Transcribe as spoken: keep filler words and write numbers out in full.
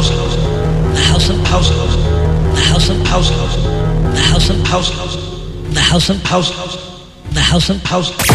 house, the house of house, the house of house, the house of house, the house of house, the house of house.